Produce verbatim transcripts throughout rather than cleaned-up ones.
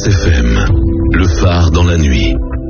Espérance F M, le phare dans la nuit.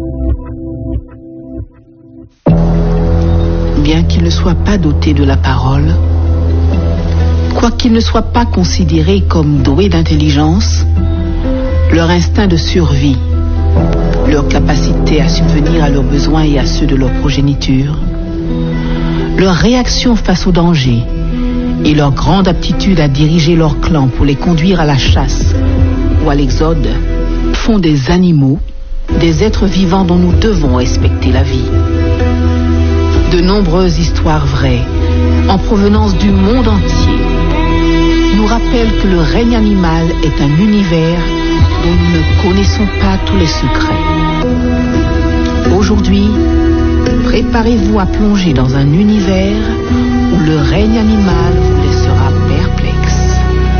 Bien qu'ils ne soient pas dotés de la parole, quoiqu'ils ne soient pas considérés comme doués d'intelligence, leur instinct de survie, leur capacité à subvenir à leurs besoins et à ceux de leur progéniture, leur réaction face au danger et leur grande aptitude à diriger leur clan pour les conduire à la chasse ou à l'exode font des animaux, des êtres vivants dont nous devons respecter la vie. De nombreuses histoires vraies, en provenance du monde entier, nous rappellent que le règne animal est un univers dont nous ne connaissons pas tous les secrets. Aujourd'hui, préparez-vous à plonger dans un univers où le règne animal vous laissera perplexe.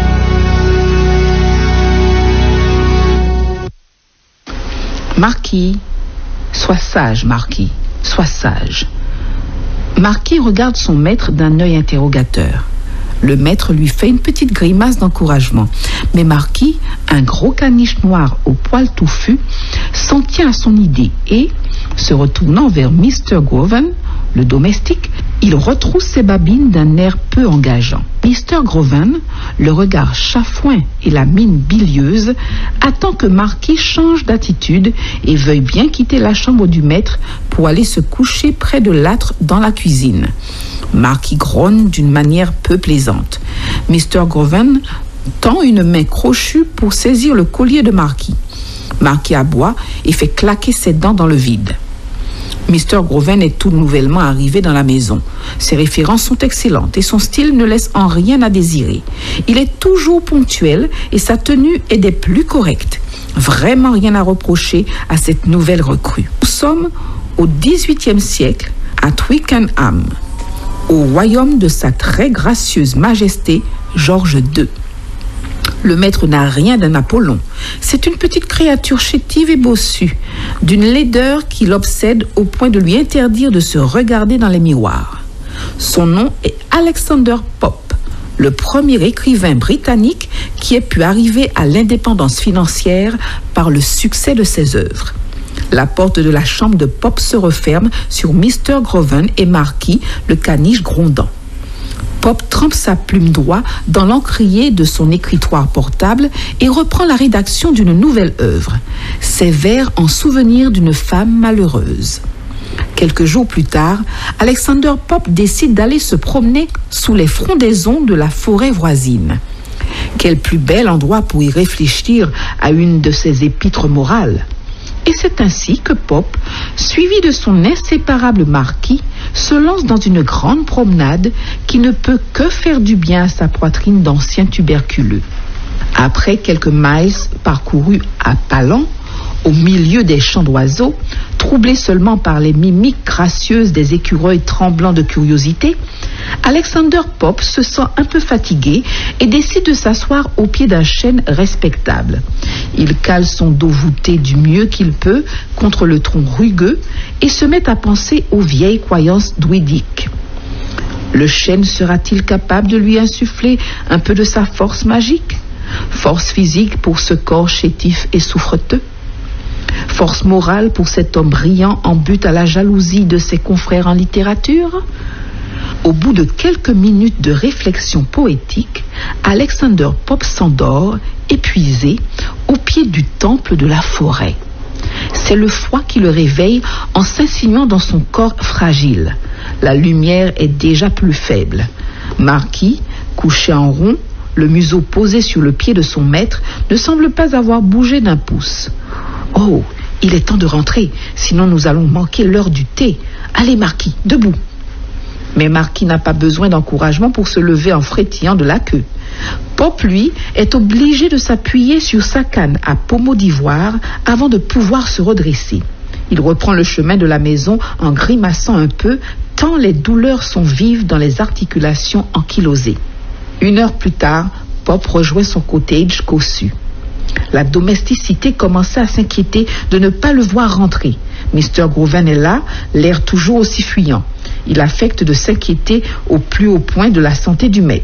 Marquis, sois sage, Marquis, sois sage. Marquis regarde son maître d'un œil interrogateur. Le maître lui fait une petite grimace d'encouragement. Mais Marquis, un gros caniche noir au poil touffu, s'en tient à son idée et, se retournant vers mister Groven, le domestique, il retrousse ses babines d'un air peu engageant. mister Groven, le regard chafouin et la mine bilieuse, attend que Marquis change d'attitude et veuille bien quitter la chambre du maître pour aller se coucher près de l'âtre dans la cuisine. Marquis grogne d'une manière peu plaisante. mister Groven tend une main crochue pour saisir le collier de Marquis. Marquis aboie et fait claquer ses dents dans le vide. mister Groven est tout nouvellement arrivé dans la maison. Ses références sont excellentes et son style ne laisse en rien à désirer. Il est toujours ponctuel et sa tenue est des plus correctes. Vraiment rien à reprocher à cette nouvelle recrue. Nous sommes au dix-huitième siècle à Twickenham, au royaume de sa très gracieuse majesté George deux. Le maître n'a rien d'un Apollon. C'est une petite créature chétive et bossue, d'une laideur qui l'obsède au point de lui interdire de se regarder dans les miroirs. Son nom est Alexander Pope, le premier écrivain britannique qui ait pu arriver à l'indépendance financière par le succès de ses œuvres. La porte de la chambre de Pope se referme sur mister Groven et Marquis, le caniche grondant. Pope trempe sa plume droite dans l'encrier de son écritoire portable et reprend la rédaction d'une nouvelle œuvre, ses vers en souvenir d'une femme malheureuse. Quelques jours plus tard, Alexander Pope décide d'aller se promener sous les frondaisons de la forêt voisine. Quel plus bel endroit pour y réfléchir à une de ses épîtres morales. Et c'est ainsi que Pope, suivi de son inséparable Marquis, se lance dans une grande promenade qui ne peut que faire du bien à sa poitrine d'ancien tuberculeux. Après quelques miles parcourus à pas lents, au milieu des champs d'oiseaux, troublés seulement par les mimiques gracieuses des écureuils tremblants de curiosité, Alexander Pope se sent un peu fatigué et décide de s'asseoir au pied d'un chêne respectable. Il cale son dos voûté du mieux qu'il peut contre le tronc rugueux et se met à penser aux vieilles croyances druidiques. Le chêne sera-t-il capable de lui insuffler un peu de sa force magique? Force physique pour ce corps chétif et souffreteux? Force morale pour cet homme brillant en butte à la jalousie de ses confrères en littérature? Au bout de quelques minutes de réflexion poétique, Alexander Pope s'endort, épuisé, au pied du temple de la forêt. C'est le froid qui le réveille en s'insinuant dans son corps fragile. La lumière est déjà plus faible. Marquis, couché en rond, le museau posé sur le pied de son maître, ne semble pas avoir bougé d'un pouce. « Oh, il est temps de rentrer, sinon nous allons manquer l'heure du thé. Allez, Marquis, debout !» Mais Marquis n'a pas besoin d'encouragement pour se lever en frétillant de la queue. Pope, lui, est obligé de s'appuyer sur sa canne à pommeau d'ivoire avant de pouvoir se redresser. Il reprend le chemin de la maison en grimaçant un peu, tant les douleurs sont vives dans les articulations ankylosées. Une heure plus tard, Pope rejoint son cottage cossu. La domesticité commençait à s'inquiéter de ne pas le voir rentrer. mister Groven est là, l'air toujours aussi fuyant. Il affecte de s'inquiéter au plus haut point de la santé du maître.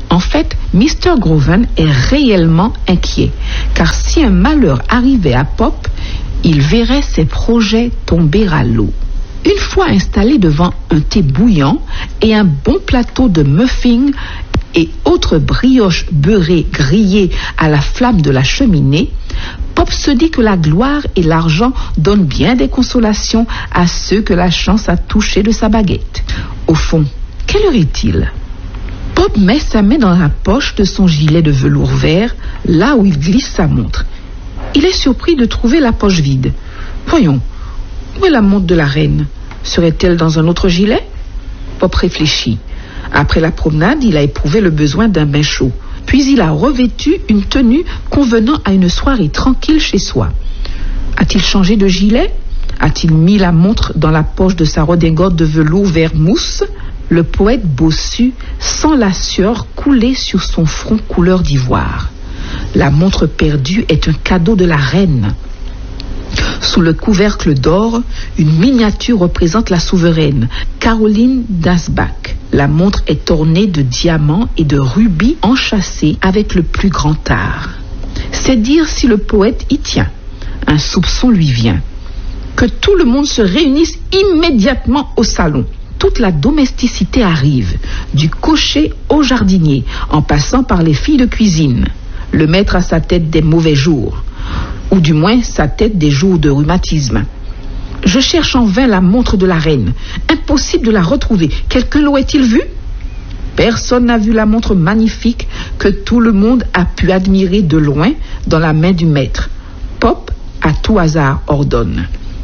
En fait, mister Groven est réellement inquiet, car si un malheur arrivait à Pop, il verrait ses projets tomber à l'eau. Une fois installé devant un thé bouillant et un bon plateau de muffins et autres brioches beurrées grillées à la flamme de la cheminée, Pop se dit que la gloire et l'argent donnent bien des consolations à ceux que la chance a touchés de sa baguette. Au fond, quelle heure est-il? Pop met sa main dans la poche de son gilet de velours vert, là où il glisse sa montre. Il est surpris de trouver la poche vide. Voyons, où est la montre de la reine? Serait-elle dans un autre gilet? Pop réfléchit. Après la promenade, il a éprouvé le besoin d'un bain chaud. Puis il a revêtu une tenue convenant à une soirée tranquille chez soi. A-t-il changé de gilet? A-t-il mis la montre dans la poche de sa redingote de velours vert mousse? Le poète bossu sent la sueur couler sur son front couleur d'ivoire. La montre perdue est un cadeau de la reine. Sous le couvercle d'or, une miniature représente la souveraine, Caroline d'Ansbach. La montre est ornée de diamants et de rubis enchâssés avec le plus grand art. C'est dire si le poète y tient. Un soupçon lui vient. Que tout le monde se réunisse immédiatement au salon. Toute la domesticité arrive, du cocher au jardinier, en passant par les filles de cuisine. Le maître a sa tête des mauvais jours, ou du moins sa tête des jours de rhumatisme. Je cherche en vain la montre de la reine. Impossible de la retrouver. Quelqu'un l'aurait-il vue? Personne n'a vu la montre magnifique que tout le monde a pu admirer de loin dans la main du maître. Pop, à tout hasard, ordonne.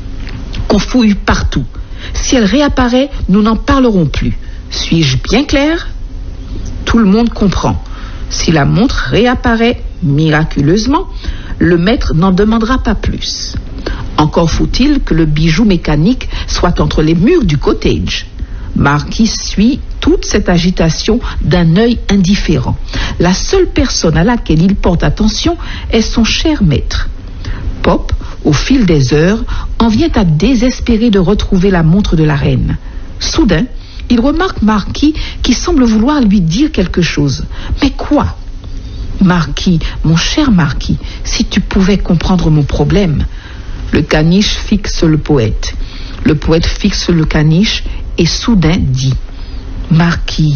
Qu'on fouille partout. Si elle réapparaît, nous n'en parlerons plus. Suis-je bien clair? Tout le monde comprend. Si la montre réapparaît miraculeusement, le maître n'en demandera pas plus. Encore faut-il que le bijou mécanique soit entre les murs du cottage. Marquis suit toute cette agitation d'un œil indifférent. La seule personne à laquelle il porte attention est son cher maître. Pop, au fil des heures, en vient à désespérer de retrouver la montre de la reine. Soudain, il remarque Marquis qui semble vouloir lui dire quelque chose. Mais quoi? Marquis, mon cher Marquis, si tu pouvais comprendre mon problème. Le caniche fixe le poète. Le poète fixe le caniche et soudain dit: Marquis,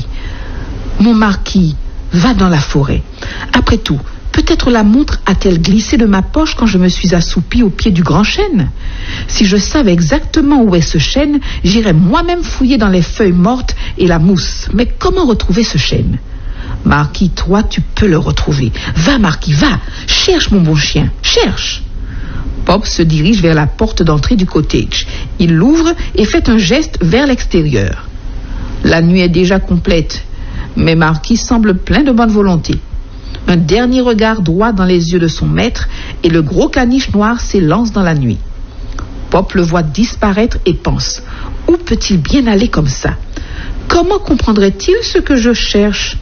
mon Marquis, va dans la forêt. Après tout, peut-être la montre a-t-elle glissé de ma poche quand je me suis assoupi au pied du grand chêne. Si je savais exactement où est ce chêne, j'irais moi-même fouiller dans les feuilles mortes et la mousse. Mais comment retrouver ce chêne? Marquis, toi, tu peux le retrouver. Va, Marquis, va. Cherche, mon bon chien, cherche. Pop se dirige vers la porte d'entrée du cottage. Il l'ouvre et fait un geste vers l'extérieur. La nuit est déjà complète, mais Marquis semble plein de bonne volonté. Un dernier regard droit dans les yeux de son maître et le gros caniche noir s'élance dans la nuit. Pop le voit disparaître et pense: où peut-il bien aller comme ça? Comment comprendrait-il ce que je cherche?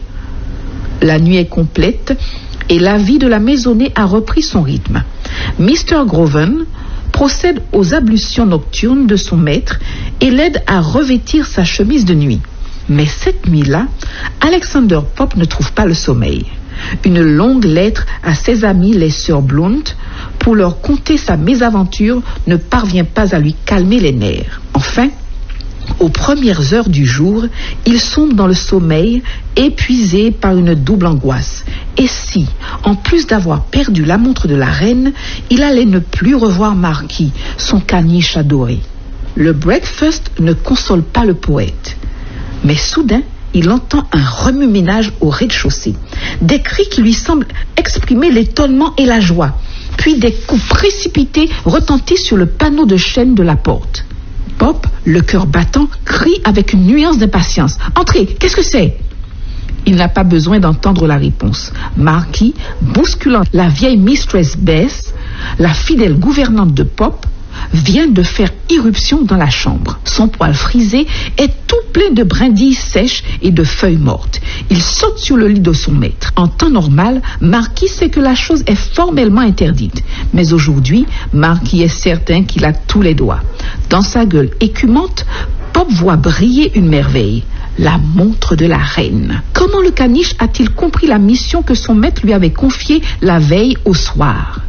La nuit est complète et la vie de la maisonnée a repris son rythme. mister Groven procède aux ablutions nocturnes de son maître et l'aide à revêtir sa chemise de nuit. Mais cette nuit-là, Alexander Pop ne trouve pas le sommeil. Une longue lettre à ses amis les sœurs Blount pour leur conter sa mésaventure ne parvient pas à lui calmer les nerfs. Enfin, aux premières heures du jour, il sombre dans le sommeil, épuisé par une double angoisse. Et si, en plus d'avoir perdu la montre de la reine, il allait ne plus revoir Marquis, son caniche adoré? Le breakfast ne console pas le poète. Mais soudain, il entend un remue-ménage au rez-de-chaussée. Des cris qui lui semblent exprimer l'étonnement et la joie. Puis des coups précipités retentissent sur le panneau de chêne de la porte. Pop, le cœur battant, crie avec une nuance d'impatience: Entrez, qu'est-ce que c'est? Il n'a pas besoin d'entendre la réponse. Marquis, bousculant la vieille Mistress Bess, la fidèle gouvernante de Pop, vient de faire irruption dans la chambre. Son poil frisé est tout plein de brindilles sèches et de feuilles mortes. Il saute sur le lit de son maître. En temps normal, Marquis sait que la chose est formellement interdite. Mais aujourd'hui, Marquis est certain qu'il a tous les doigts. Dans sa gueule écumante, Pop voit briller une merveille. la montre de la reine. Comment le caniche a-t-il compris la mission que son maître lui avait confiée la veille au soir?